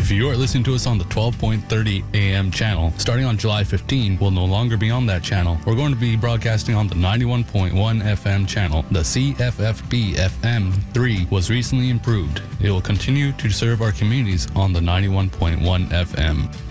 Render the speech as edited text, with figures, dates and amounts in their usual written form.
If you are listening to us on the 12.30 AM channel, starting on July 15, we'll no longer be on that channel. We're going to be broadcasting on the 91.1 FM channel. The CFFB FM 3 was recently improved. It will continue to serve our communities on the 91.1 FM.